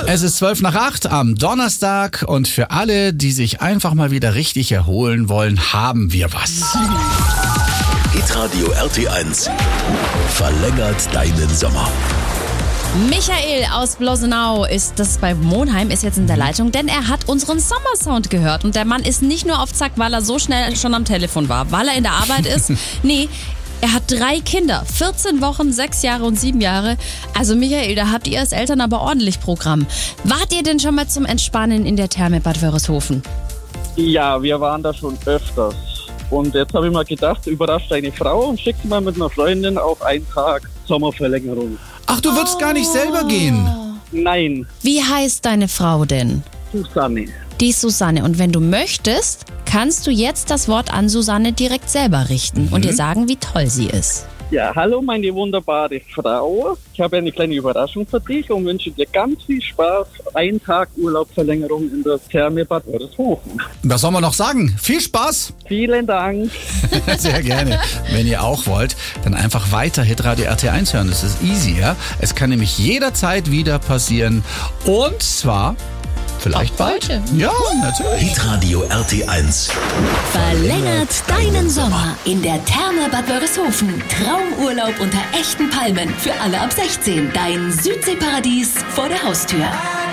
Es ist 7:55 am Donnerstag und für alle, die sich einfach mal wieder richtig erholen wollen, haben wir was. Hitradio RT1 verlängert deinen Sommer. Michael aus Blosenau ist das bei Monheim, ist jetzt in der Leitung, denn er hat unseren Sommersound gehört. Und der Mann ist nicht nur auf Zack, weil er so schnell schon am Telefon war, weil er in der Arbeit ist. Nee, er hat 3 Kinder, 14 Wochen, 6 Jahre und 7 Jahre. Also Michael, da habt ihr als Eltern aber ordentlich Programm. Wart ihr denn schon mal zum Entspannen in der Therme Bad Wörishofen? Ja, wir waren da schon öfters. Und jetzt habe ich mal gedacht, überrascht deine Frau und schick sie mal mit einer Freundin auf einen Tag Sommerverlängerung. Ach, du würdest gar nicht selber gehen? Nein, Wie heißt deine Frau denn? Susanne. Die Susanne. Und wenn du möchtest, kannst du jetzt das Wort an Susanne direkt selber richten und ihr sagen, wie toll sie ist. Ja, hallo meine wunderbare Frau. Ich habe eine kleine Überraschung für dich und wünsche dir ganz viel Spaß. Einen Tag Urlaubsverlängerung in der Therme Bad Wörishofen. Was soll man noch sagen? Viel Spaß! Vielen Dank. Sehr gerne. Wenn ihr auch wollt, dann einfach weiter Hitradio RT1 hören. Das ist easy, ja? Es kann nämlich jederzeit wieder passieren. Und zwar vielleicht Auch bald. heute. Ja, natürlich. Hitradio RT1 Verlängert deinen Sommer in der Therme Bad Wörishofen. Traumurlaub unter echten Palmen für alle ab 16. Dein Südseeparadies vor der Haustür.